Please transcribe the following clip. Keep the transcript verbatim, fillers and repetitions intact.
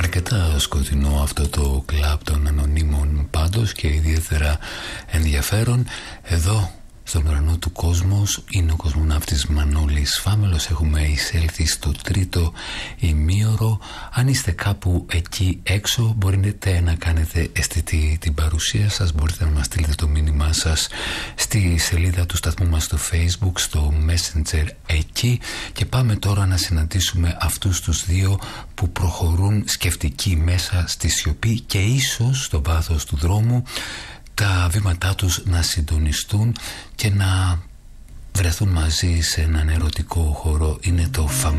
αρκετά σκοτεινό αυτό το κλαμπ των ανωνύμων πάντως και ιδιαίτερα ενδιαφέρον. Εδώ στον ουρανό του κόσμος είναι ο κοσμοναύτης Μανώλης Φάμελος. Έχουμε εισέλθει στο τρίτο ημίωρο. Αν είστε κάπου εκεί έξω, μπορείτε να κάνετε αισθητή την παρουσία σας. Μπορείτε να μας στείλετε το μήνυμά σας στη σελίδα του σταθμού μας στο Facebook, στο Messenger εκεί. Και πάμε τώρα να συναντήσουμε αυτούς τους δύο που προχωρούν σκεφτικοί μέσα στη σιωπή και ίσως στο βάθος του δρόμου τα βήματά τους να συντονιστούν και να βρεθούν μαζί σε έναν ερωτικό χώρο. Είναι το